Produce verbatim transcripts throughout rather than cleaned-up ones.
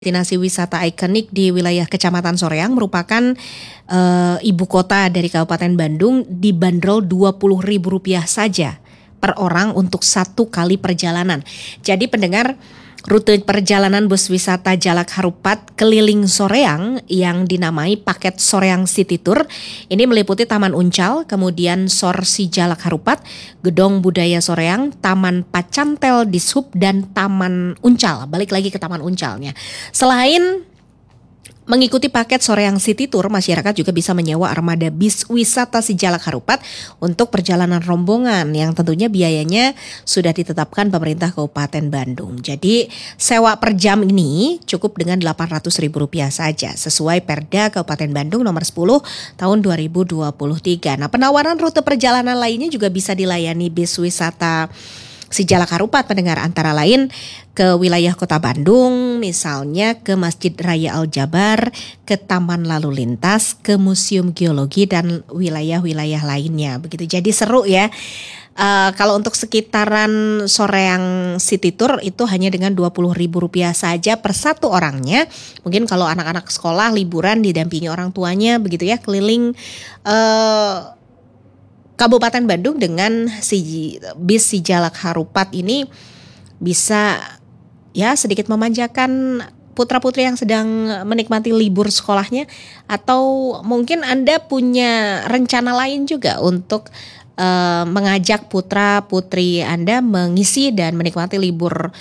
Destinasi wisata ikonik di wilayah Kecamatan Soreang merupakan uh, ibu kota dari Kabupaten Bandung dibanderol dua puluh ribu rupiah saja per orang untuk satu kali perjalanan. Jadi pendengar, rute perjalanan bus wisata Jalak Harupat keliling Soreang yang dinamai paket Soreang City Tour ini meliputi Taman Uncal, kemudian Sor Si Jalak Harupat, Gedong Budaya Soreang, Taman Pacantel Dishub, dan Taman Uncal. Balik lagi ke Taman Uncalnya. Selain mengikuti paket Soreang City Tour, masyarakat juga bisa menyewa armada bis wisata Si Jalak Harupat untuk perjalanan rombongan yang tentunya biayanya sudah ditetapkan pemerintah Kabupaten Bandung. Jadi sewa per jam ini cukup dengan delapan ratus ribu rupiah saja sesuai Perda Kabupaten Bandung nomor sepuluh tahun dua ribu dua puluh tiga. Nah, penawaran rute perjalanan lainnya juga bisa dilayani bis wisata Si Jalak Harupat, pendengar, antara lain ke wilayah Kota Bandung, misalnya ke Masjid Raya Al-Jabar, ke Taman Lalu Lintas, ke Museum Geologi, dan wilayah-wilayah lainnya. Begitu, jadi seru ya. Uh, kalau untuk sekitaran Soreang City Tour itu hanya dengan dua puluh ribu rupiah saja per satu orangnya. Mungkin kalau anak-anak sekolah liburan didampingi orang tuanya begitu ya, keliling uh, Kabupaten Bandung dengan si bis Si Jalak Harupat ini bisa ya sedikit memanjakan putra-putri yang sedang menikmati libur sekolahnya, atau mungkin Anda punya rencana lain juga untuk uh, mengajak putra-putri Anda mengisi dan menikmati libur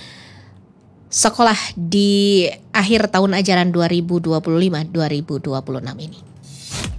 sekolah di akhir tahun ajaran dua ribu dua puluh lima dua ribu dua puluh enam ini.